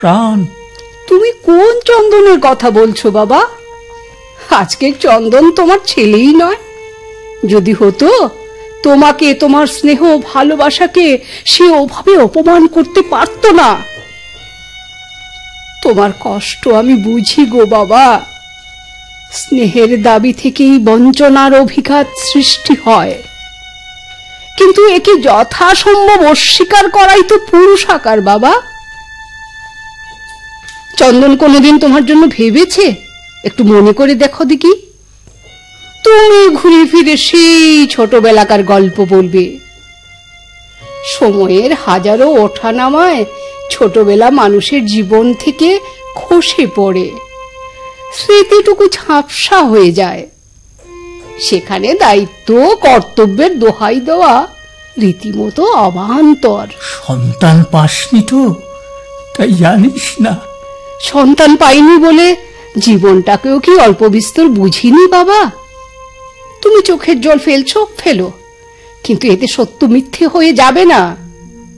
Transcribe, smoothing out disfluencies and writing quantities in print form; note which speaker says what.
Speaker 1: প্রাণ।
Speaker 2: তুমি কোন চন্দনের কথা বলছো বাবা? আজকের চন্দন তোমার ছেলেই নয়। যদি হতো, তোমাকে, তোমার স্নেহ ভালোবাসাকে সে ওভাবে অপমান করতে পারতো না। তোমার কষ্ট আমি বুঝি গো বাবা। স্নেহের দাবি থেকেই বঞ্চনার অভিঘাত সৃষ্টি হয়, কিন্তু একে যথাসম্ভব অস্বীকার করাই তো পুরুষাকার বাবা। চন্দন কোনোদিন তোমার জন্য ভেবেছে? একটু মনে করে দেখো দেখি। তুমি ঘুরে ফিরে সেই ছোটবেলাকার গল্প বলবে। সময়ের হাজারো ওঠানামায় ছোটবেলা মানুষের জীবন থেকে খসে পড়ে, স্মৃতিটুকু ঝাপসা হয়ে যায়। সেখানে দায়িত্ব কর্তব্যের দোহাই দেওয়া রীতিমতো অবান্তর।
Speaker 1: সন্তান পাসনি তো, তাই জানিস না।
Speaker 2: সন্তান পাইনি বলে জীবনটাকেও কি অল্প বিস্তর বুঝিনি বাবা? তুমি চোখের জল ফেলছো, ফেলো, কিন্তু এতে সত্য মিথ্যে হয়ে যাবে না।